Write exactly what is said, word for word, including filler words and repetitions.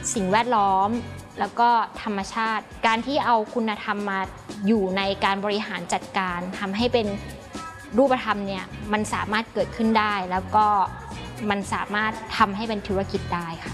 สิ่งแวดล้อมแล้วก็ธรรมชาติการที่เอาคุณธรรมมาอยู่ในการบริหารจัดการทำให้เป็นรูปธรรมเนี่ยมันสามารถเกิดขึ้นได้แล้วก็มันสามารถทำให้เป็นธุรกิจได้ค่ะ